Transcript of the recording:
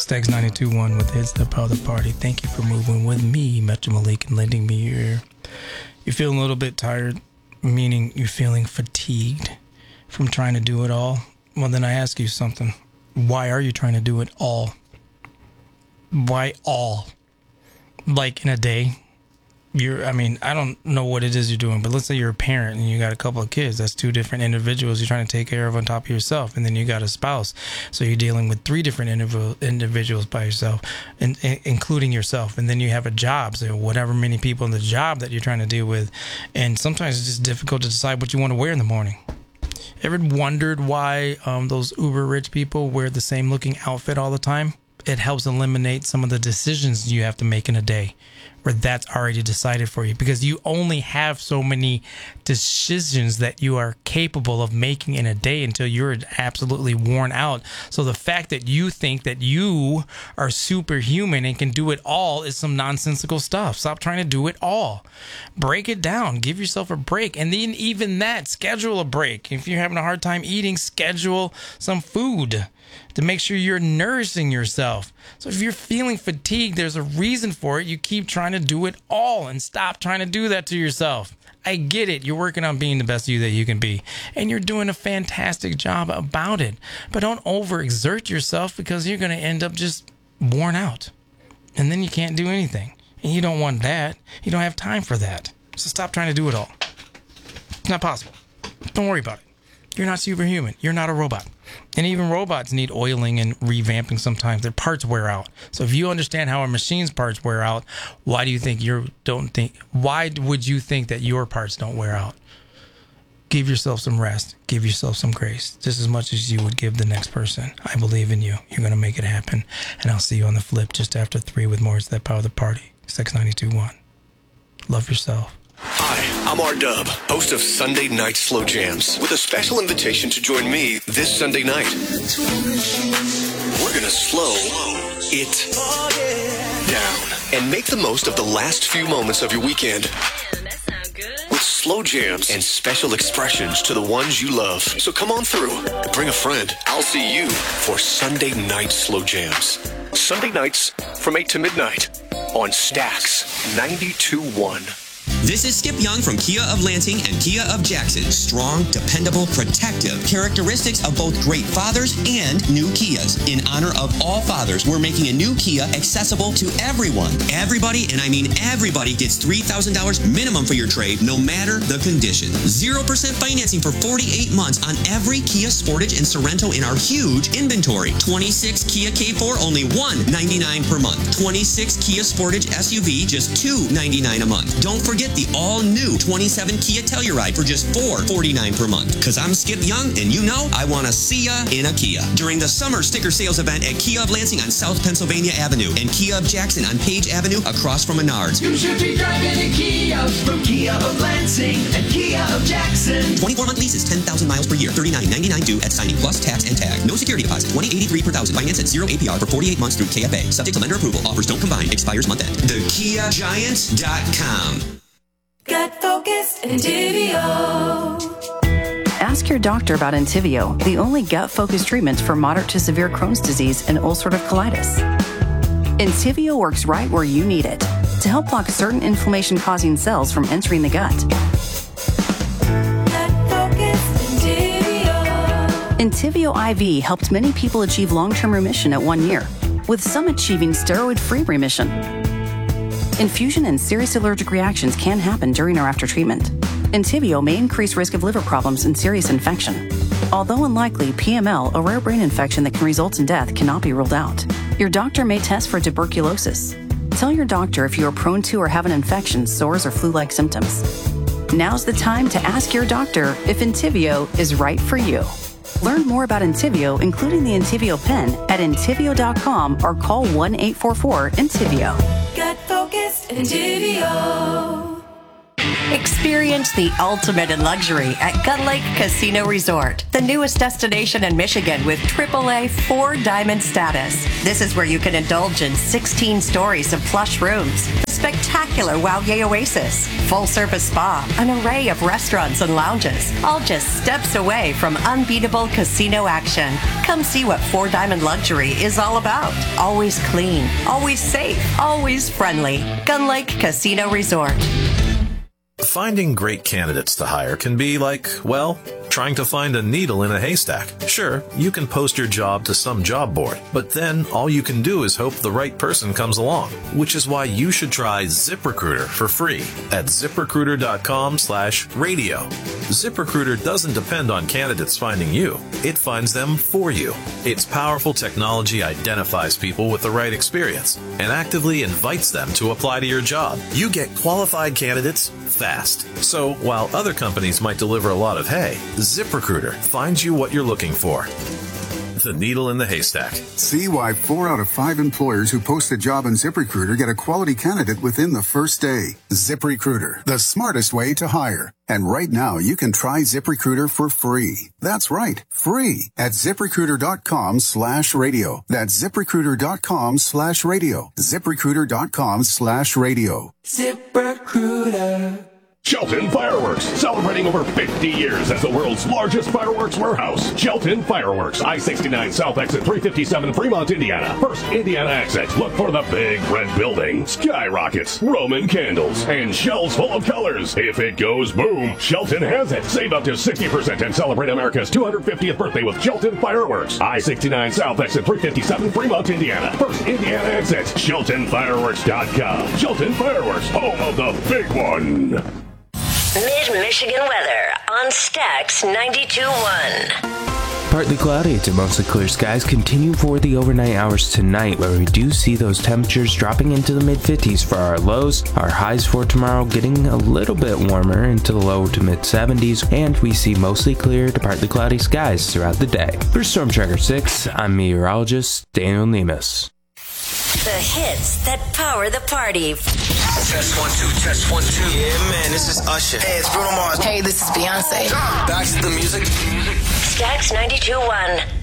Stags 92.1 with Hits That Power the Party. Thank you for moving with me, Metro Malik, and lending me your ear. You feeling a little bit tired, meaning you're feeling fatigued from trying to do it all? Well, then I ask you something. Why are you trying to do it all? Why all? Like in a day? I don't know what it is you're doing, but let's say you're a parent and you got a couple of kids. That's two different individuals you're trying to take care of on top of yourself. And then you got a spouse. So you're dealing with three different individuals by yourself, including yourself. And then you have a job. So whatever many people in the job that you're trying to deal with. And sometimes it's just difficult to decide what you want to wear in the morning. Ever wondered why those uber rich people wear the same looking outfit all the time? It helps eliminate some of the decisions you have to make in a day, where that's already decided for you, because you only have so many decisions that you are capable of making in a day until you're absolutely worn out. So the fact that you think that you are superhuman and can do it all is some nonsensical stuff. Stop trying to do it all. Break it down. Give yourself a break. And then even that, schedule a break. If you're having a hard time eating, schedule some food to make sure you're nourishing yourself. So if you're feeling fatigued, there's a reason for it. You keep trying to do it all, and stop trying to do that to yourself. I get it. You're working on being the best you that you can be, and you're doing a fantastic job about it. But don't overexert yourself, because you're going to end up just worn out, and then you can't do anything. And you don't want that. You don't have time for that. So stop trying to do it all. It's not possible. Don't worry about it. You're not superhuman. You're not a robot. And even robots need oiling and revamping sometimes. Their parts wear out. So if you understand how a machine's parts wear out, why would you think that your parts don't wear out? Give yourself some rest. Give yourself some grace. Just as much as you would give the next person. I believe in you. You're going to make it happen. And I'll see you on the flip just after 3 with more It's That Power the Party. Sex 92.1. Love yourself. Hi, I'm R-Dub, host of Sunday Night Slow Jams, with a special invitation to join me this Sunday night. We're gonna slow it down and make the most of the last few moments of your weekend. With slow jams and special expressions to the ones you love. So come on through, bring a friend. I'll see you for Sunday Night Slow Jams. Sunday nights from 8 to midnight on Stax 92.1. This is Skip Young from Kia of Lansing and Kia of Jackson. Strong, dependable, protective. Characteristics of both great fathers and new Kias. In honor of all fathers, we're making a new Kia accessible to everyone. Everybody, and I mean everybody, gets $3,000 minimum for your trade, no matter the condition. 0% financing for 48 months on every Kia Sportage and Sorento in our huge inventory. 26 Kia K4, only $199 per month. 26 Kia Sportage SUV, just $299 a month. Don't forget the all-new 27 Kia Telluride for just $449 per month. Because I'm Skip Young, and you know I want to see ya in a Kia. During the summer sticker sales event at Kia of Lansing on South Pennsylvania Avenue and Kia of Jackson on Page Avenue across from Menards. You should be driving a Kia from Kia of Lansing and Kia of Jackson. 24-month leases, 10,000 miles per year, $39.99 due at signing, plus tax and tag. No security deposit, $20.83 per thousand. Finance at 0 APR for 48 months through KFA. Subject to lender approval. Offers don't combine. Expires month end. TheKiaGiant.com. Gut focused Entivio. Ask your doctor about Entivio, the only gut-focused treatment for moderate to severe Crohn's disease and ulcerative colitis. Entivio works right where you need it to help block certain inflammation-causing cells from entering the gut. Gut-focused Entivio. Entivio IV helped many people achieve long-term remission at 1 year, with some achieving steroid-free remission. Infusion and serious allergic reactions can happen during or after treatment. Entivio may increase risk of liver problems and serious infection. Although unlikely, PML, a rare brain infection that can result in death, cannot be ruled out. Your doctor may test for tuberculosis. Tell your doctor if you are prone to or have an infection, sores, or flu-like symptoms. Now's the time to ask your doctor if Entivio is right for you. Learn more about Entivio, including the Entivio pen, at Entivio.com or call 1-844-ENTIVIO. Gut focused Entivio. Experience the ultimate in luxury at Gun Lake Casino Resort, the newest destination in Michigan with AAA 4-diamond status. This is where you can indulge in 16 stories of plush rooms, the spectacular Wauye Oasis, full-service spa, an array of restaurants and lounges, all just steps away from unbeatable casino action. Come see what 4-diamond luxury is all about. Always clean, always safe, always friendly. Gun Lake Casino Resort. Finding great candidates to hire can be like, well, trying to find a needle in a haystack. Sure, you can post your job to some job board, but then all you can do is hope the right person comes along, which is why you should try ZipRecruiter for free at ZipRecruiter.com/radio. ZipRecruiter doesn't depend on candidates finding you. It finds them for you. Its powerful technology identifies people with the right experience and actively invites them to apply to your job. You get qualified candidates fast. So while other companies might deliver a lot of hay, ZipRecruiter finds you what you're looking for. The needle in the haystack. See why 4 out of 5 employers who post a job on ZipRecruiter get a quality candidate within the first day. ZipRecruiter, the smartest way to hire. And right now, you can try ZipRecruiter for free. That's right, free at ZipRecruiter.com/radio. That's ZipRecruiter.com/radio. ZipRecruiter.com/radio. ZipRecruiter. Shelton Fireworks, celebrating over 50 years as the world's largest fireworks warehouse. Shelton Fireworks, I-69 South Exit 357, Fremont, Indiana. First Indiana exit. Look for the big red building, skyrockets, Roman candles, and shells full of colors. If it goes boom, Shelton has it. Save up to 60% and celebrate America's 250th birthday with Shelton Fireworks. I-69 South Exit 357, Fremont, Indiana. First Indiana exit. SheltonFireworks.com. Shelton Fireworks, home of the big one. Mid-Michigan weather on Stax 92.1. Partly cloudy to mostly clear skies continue for the overnight hours tonight, where we do see those temperatures dropping into the mid-50s for our lows. Our highs for tomorrow getting a little bit warmer into the low to mid-70s, and we see mostly clear to partly cloudy skies throughout the day. For Storm Tracker 6, I'm meteorologist Daniel Nemus. The hits that power the party. Test 1 2, test 1 2. Yeah, man, this is Usher. Hey, it's Bruno Mars. Hey, this is Beyonce. Back to the music. Stax 92.1.